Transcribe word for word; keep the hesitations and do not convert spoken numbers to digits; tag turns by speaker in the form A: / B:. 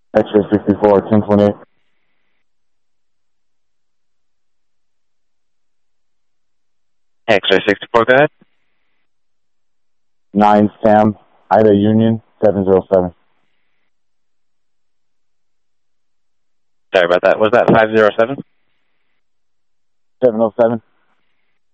A: X-ray sixty-four, ten twenty-eight.
B: X-ray sixty-four, go ahead.
A: nine Sam, Ida Union, seven zero seven.
B: Sorry about that. Was that five zero seven?
A: seven oh seven.